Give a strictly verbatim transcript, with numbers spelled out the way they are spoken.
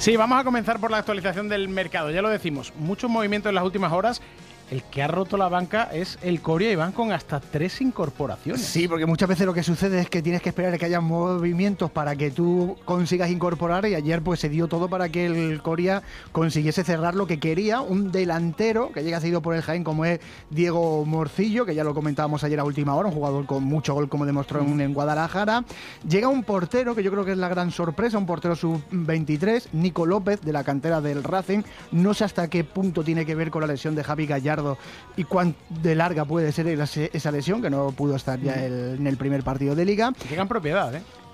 Sí, vamos a comenzar por la actualización del mercado. Ya lo decimos, muchos movimientos en las últimas horas. El que ha roto la banca es el Coria, y van con hasta tres incorporaciones. Sí, porque muchas veces lo que sucede es que tienes que esperar a que haya movimientos para que tú consigas incorporar, y ayer pues se dio todo para que el Coria consiguiese cerrar lo que quería, un delantero que llega cedido por el Jaén como es Diego Morcillo, que ya lo comentábamos ayer a última hora, un jugador con mucho gol como demostró en, en Guadalajara. Llega un portero que yo creo que es la gran sorpresa, un portero sub veintitrés, Nico López, de la cantera del Racing. No sé hasta qué punto tiene que ver con la lesión de Javi Gallardo y cuán de larga puede ser esa lesión, que no pudo estar ya el, en el primer partido de Liga. Llega en propiedad, ¿eh?